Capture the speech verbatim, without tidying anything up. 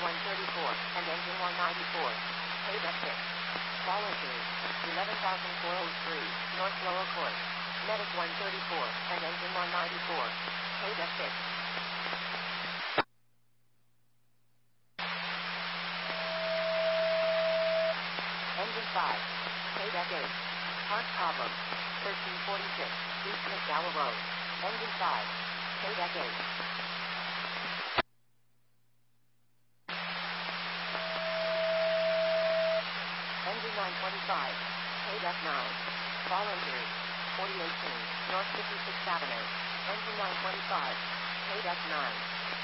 one thirty-four, and engine one ninety-four. Paid at six. Follow through. eleven thousand four hundred three, North Lower Course. Medic one thirty-four, and engine one ninety-four. Paid at six. Engine five. Paid at eight. Part problem. thirteen forty-six, East McDowell Road. Engine five. Paid at eight. Engine nine twenty-five. Paid at nine. Follow through. forty eighteen, North fifty-sixth Avenue. Engine nine twenty-five. Paid at nine.